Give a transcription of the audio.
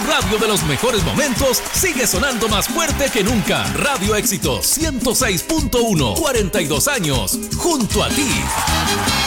radio de los mejores momentos sigue sonando más fuerte que nunca. Radio Éxitos 106.1, 42 años, junto a ti.